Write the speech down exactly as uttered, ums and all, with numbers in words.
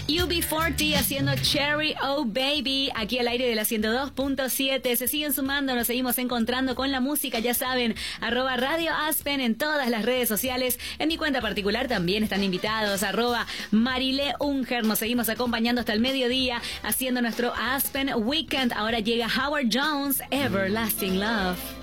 U B cuarenta haciendo Cherry Oh Baby, aquí al aire de la ciento dos punto siete. Se siguen sumando, nos seguimos encontrando con la música, ya saben, arroba Radio Aspen en todas las redes sociales. En mi cuenta particular también están invitados, arroba Marile Unger. Nos seguimos acompañando hasta el mediodía haciendo nuestro Aspen Weekend. Ahora llega Howard Jones, Everlasting Love.